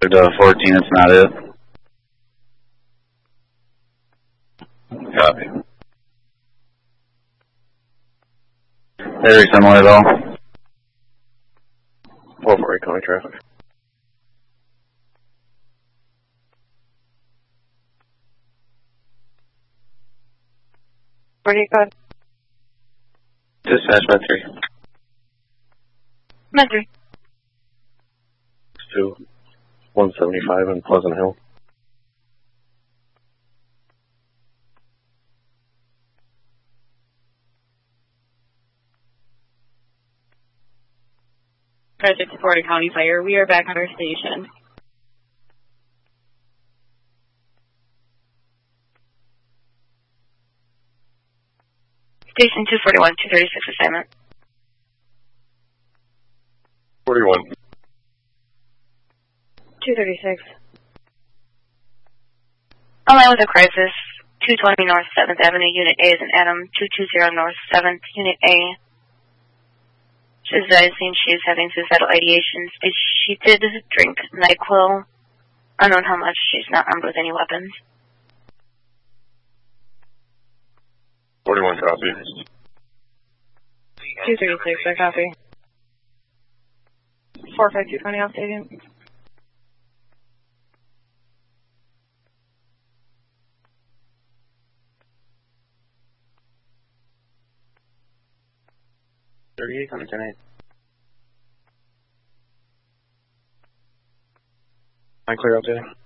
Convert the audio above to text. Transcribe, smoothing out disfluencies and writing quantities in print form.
14, it's not it. Copy. Very similar though. 448 County traffic. Where do you go? Dispatch Med 3. Med 3. 175 in Pleasant Hill. Project Florida County Fire. We are back on our station. Station 241, 236 assignment. 41. 236. Online with a crisis. 220 North 7th Avenue, Unit A is an Adam. 220 North 7th, Unit A. She's advising she is having suicidal ideations. She did drink NyQuil. Unknown how much. She's not armed with any weapons. 41 copy. 236, I copy. 45220 off stadium. Coming tonight. I'm clear out there.